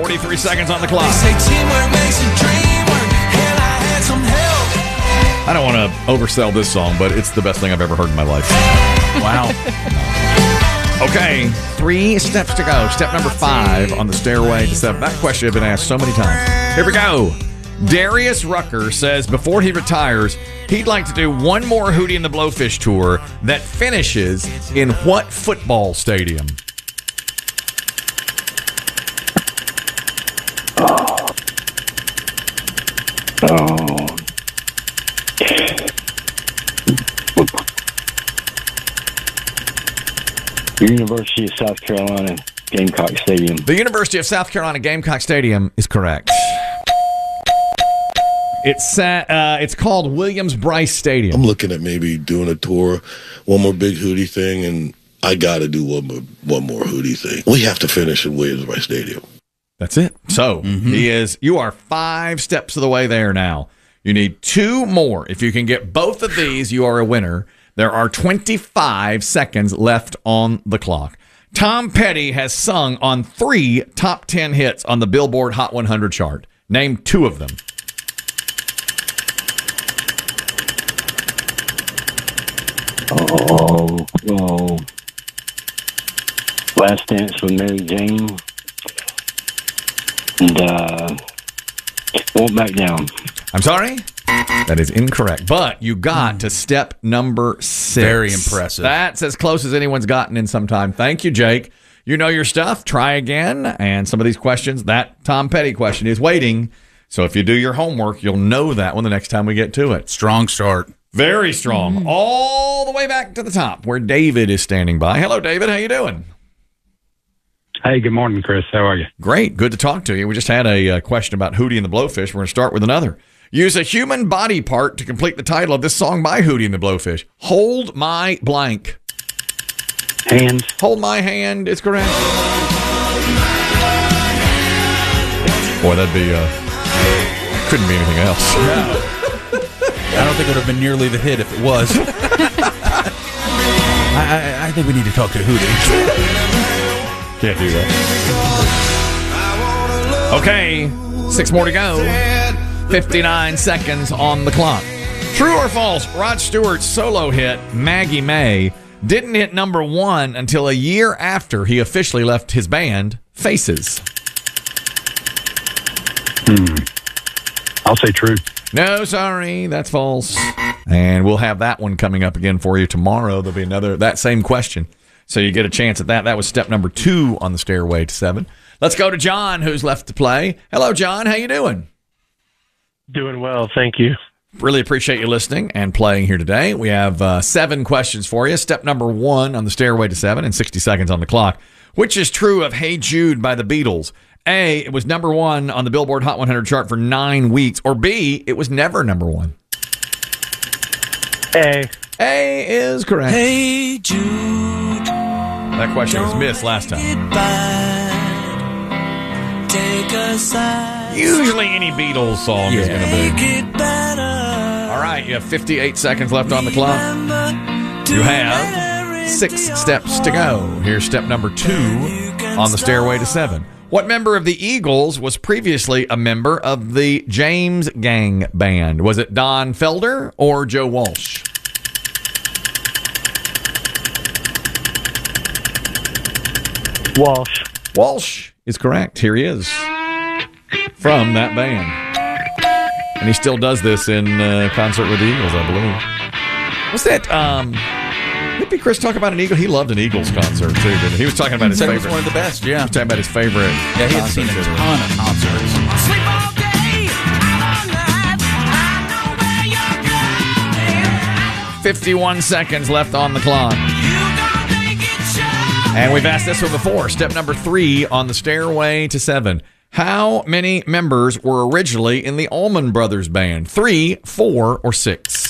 43 seconds on the clock. Say teamwork makes the dream work, and I had some help. I don't want to oversell this song, but it's the best thing I've ever heard in my life. Wow. Okay, 3 steps to go. Step number 5 on the stairway to 7. That question has been asked so many times. Here we go. Darius Rucker says before he retires, he'd like to do one more Hootie and the Blowfish tour that finishes in what football stadium? The University of South Carolina Gamecock Stadium. The University of South Carolina Gamecock Stadium is correct. It's called Williams-Brice Stadium. I'm looking at maybe doing a tour, one more big Hootie thing, and I got to do one more Hootie thing. We have to finish in Williams-Brice Stadium. That's it. So you are 5 steps of the way there now. You need 2 more. If you can get both of these, you are a winner. There are 25 seconds left on the clock. Tom Petty has sung on 3 top 10 hits on the Billboard Hot 100 chart. Name 2 of them. Last Dance with Mary Jane. And Won't Back Down. I'm sorry? That is incorrect. But you got to step number 6. Very impressive. That's as close as anyone's gotten in some time. Thank you, Jake. You know your stuff. Try again. And some of these questions, that Tom Petty question is waiting. So if you do your homework, you'll know that one the next time we get to it. Strong start. Very strong. All the way back to the top where David is standing by. Hello, David. How you doing? Hey, good morning, Chris. How are you? Great. Good to talk to you. We just had a question about Hootie and the Blowfish. We're going to start with another. Use a human body part to complete the title of this song by Hootie and the Blowfish. Hold my blank. Hands. Hold my hand is correct. Boy, that'd be, couldn't be anything else. No. I don't think it would have been nearly the hit if it was. I think we need to talk to Hootie. Can't do that. Okay, 6 more to go. 59 seconds on the clock. True or false, Rod Stewart's solo hit, Maggie May, didn't hit number 1 until a year after he officially left his band, Faces. I'll say true. No, sorry, that's false. And we'll have that one coming up again for you tomorrow. There'll be that same question. So you get a chance at that. That was step number 2 on the stairway to 7. Let's go to John, who's left to play. Hello, John. How you doing? Doing well, thank you. Really appreciate you listening and playing here today. We have 7 questions for you. Step number 1 on the stairway to 7 and 60 seconds on the clock. Which is true of Hey Jude by the Beatles? A, it was number 1 on the Billboard Hot 100 chart for 9 weeks. Or B, it was never number 1. A. A is correct. Hey Jude, That question was missed last time. take a side. Usually any Beatles song is going to Make be. it better. All right, you have 58 seconds left on the clock. You have 6 steps to go. Here's step number 2 on the stairway to 7. What member of the Eagles was previously a member of the James Gang Band? Was it Don Felder or Joe Walsh? Walsh. Walsh is correct. Here he is from that band. And he still does this in concert with the Eagles, I believe. What's that? Didn't Chris talk about an Eagle? He loved an Eagles concert, too, didn't he? He was talking about his It favorite. was one of the best, yeah. He was talking about his favorite. Yeah, he had seen a ton of concerts. Sleep all day, out all night. I know where you're going. 51 seconds left on the clock. You gon' make it show. And we've asked this one before. Step number 3 on the stairway to 7. How many members were originally in the Allman Brothers Band? 3, 4, or 6?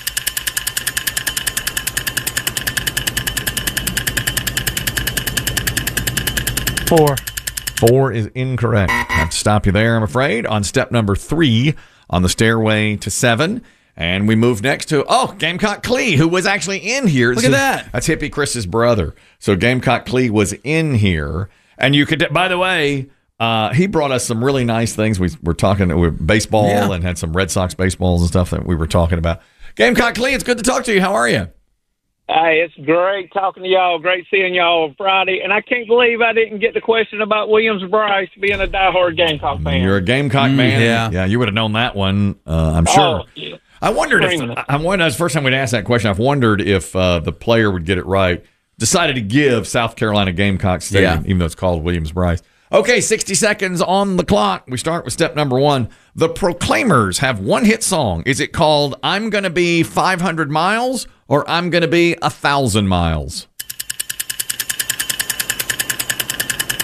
Four. 4 is incorrect. I have to stop you there, I'm afraid, on step number 3 on the stairway to 7. And we move next to, Gamecock Clee, who was actually in here. Look at that. That's Hippie Chris's brother. So Gamecock Clee was in here. And you could, by the way, He brought us some really nice things. We were talking with baseball Yeah. and had some Red Sox baseballs and stuff that we were talking about. Gamecock Lee, it's good to talk to you. How are you? Hey, it's great talking to y'all. Great seeing y'all on Friday. And I can't believe I didn't get the question about Williams Bryce being a diehard Gamecock fan. You're a Gamecock man. yeah. You would have known that one, I'm sure. Oh, yeah. I wondered Screaming. if the first time we'd asked that question, I've wondered if the player would get it right. Decided to give South Carolina Gamecock Stadium, even though it's called Williams Bryce. Okay, 60 seconds on the clock. We start with step number 1. The Proclaimers have one hit song. Is it called I'm Gonna Be 500 Miles or I'm Gonna Be 1,000 Miles?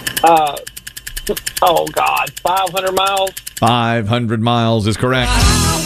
Oh, God. 500 miles? 500 miles is correct.